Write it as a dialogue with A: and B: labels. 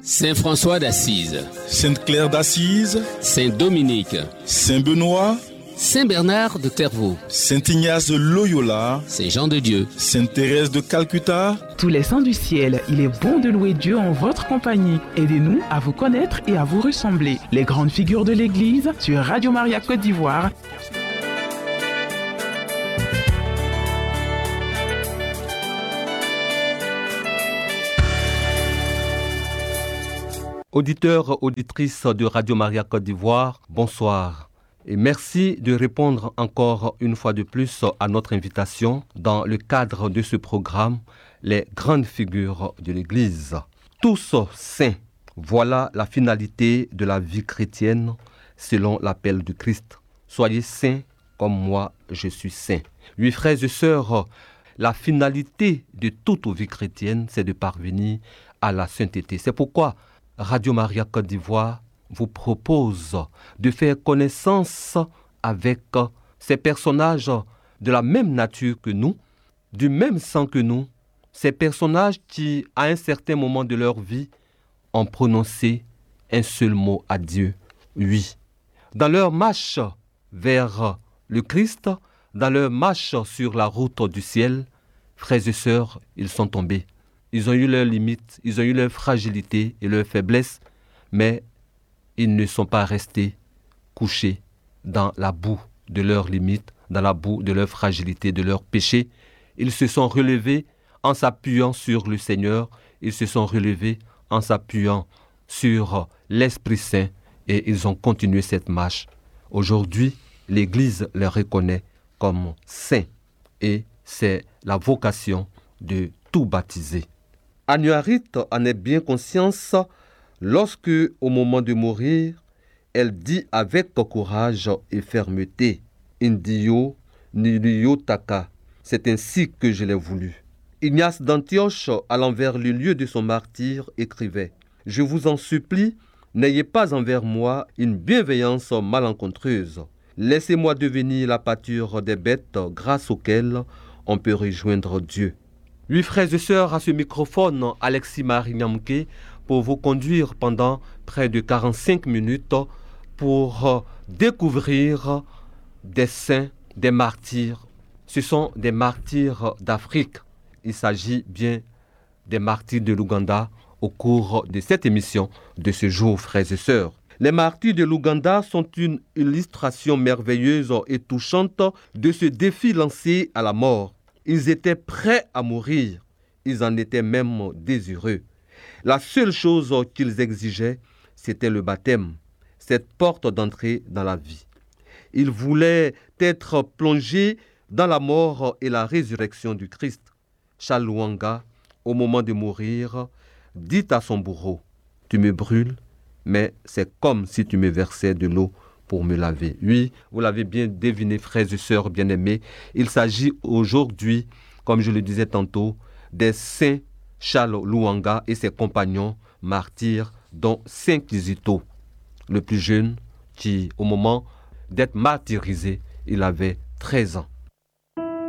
A: Saint François d'Assise,
B: Sainte Claire d'Assise,
A: Saint Dominique,
B: Saint Benoît,
A: Saint Bernard de Clairvaux,
B: Saint Ignace de Loyola,
A: Saint Jean de Dieu,
B: Sainte Thérèse de Calcutta.
C: Tous les saints du ciel, il est bon de louer Dieu en votre compagnie. Aidez-nous à vous connaître et à vous ressembler. Les grandes figures de l'Église sur Radio Maria Côte d'Ivoire.
D: Auditeurs, auditrices de Radio Maria Côte d'Ivoire, bonsoir. Et merci de répondre encore une fois de plus à notre invitation dans le cadre de ce programme, les grandes figures de l'Église. Tous saints, voilà la finalité de la vie chrétienne selon l'appel du Christ. Soyez saints comme moi je suis saint. Oui, frères et sœurs, la finalité de toute vie chrétienne, c'est de parvenir à la sainteté. C'est pourquoi Radio Maria Côte d'Ivoire vous propose de faire connaissance avec ces personnages de la même nature que nous, du même sang que nous, ces personnages qui, à un certain moment de leur vie, ont prononcé un seul mot à Dieu, oui. Dans leur marche vers le Christ, dans leur marche sur la route du ciel, frères et sœurs, ils sont tombés. Ils ont eu leurs limites, ils ont eu leurs fragilités et leurs faiblesses, mais ils ne sont pas restés couchés dans la boue de leurs limites, dans la boue de leurs fragilités, de leurs péchés. Ils se sont relevés en s'appuyant sur le Seigneur, ils se sont relevés en s'appuyant sur l'Esprit Saint et ils ont continué cette marche. Aujourd'hui, l'Église les reconnaît comme saints et c'est la vocation de tout baptiser. Annuarit en est bien conscience lorsque, au moment de mourir, elle dit avec courage et fermeté, « Indio nilio taka », c'est ainsi que je l'ai voulu. Ignace d'Antioche, allant vers le lieu de son martyre, écrivait, « Je vous en supplie, n'ayez pas envers moi une bienveillance malencontreuse. Laissez-moi devenir la pâture des bêtes grâce auxquelles on peut rejoindre Dieu. » Oui, frères et sœurs, à ce microphone, Alexis Marie Nyamke, pour vous conduire pendant près de 45 minutes pour découvrir des saints, des martyrs. Ce sont des martyrs d'Afrique. Il s'agit bien des martyrs de l'Ouganda au cours de cette émission de ce jour, frères et sœurs. Les martyrs de l'Ouganda sont une illustration merveilleuse et touchante de ce défi lancé à la mort. Ils étaient prêts à mourir, ils en étaient même désireux. La seule chose qu'ils exigeaient, c'était le baptême, cette porte d'entrée dans la vie. Ils voulaient être plongés dans la mort et la résurrection du Christ. Charles Lwanga, au moment de mourir, dit à son bourreau, « Tu me brûles, mais c'est comme si tu me versais de l'eau pour me laver. » Oui, vous l'avez bien deviné, frères et sœurs bien-aimés, il s'agit aujourd'hui, comme je le disais tantôt, des saints Charles Lwanga et ses compagnons martyrs, dont Saint Kizito, le plus jeune, qui, au moment d'être martyrisé, il avait 13 ans.